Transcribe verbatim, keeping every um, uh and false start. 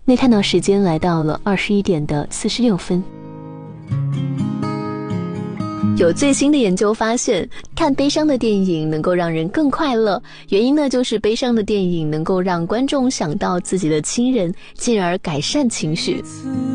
内探讨时间来到了二十一点的四十六分。有最新的研究发现，看悲伤的电影能够让人更快乐，原因呢就是悲伤的电影能够让观众想到自己的亲人，进而改善情绪。